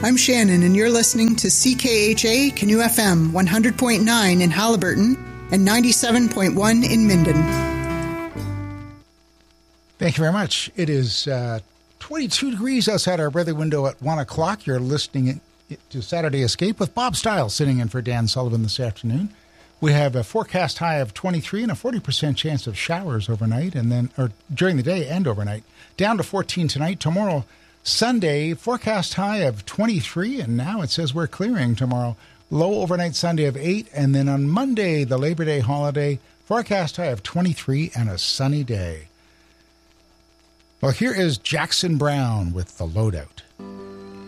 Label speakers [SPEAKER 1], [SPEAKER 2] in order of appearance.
[SPEAKER 1] I'm Shannon, and you're listening to CKHA Canoe FM 100.9 in Halliburton and 97.1 in Minden.
[SPEAKER 2] Thank you very much. It is 22 degrees outside our weather window at 1 o'clock. You're listening to Saturday Escape with Bob Stiles sitting in for Dan Sullivan this afternoon. We have a forecast high of 23 and a 40% chance of showers overnight, and then during the day and overnight. Down to 14 tonight. Tomorrow, Sunday, forecast high of 23, and now it says we're clearing tomorrow. Low overnight Sunday of 8, and then on Monday, the Labor Day holiday, forecast high of 23 and a sunny day. Well, here is Jackson Browne with The Loadout.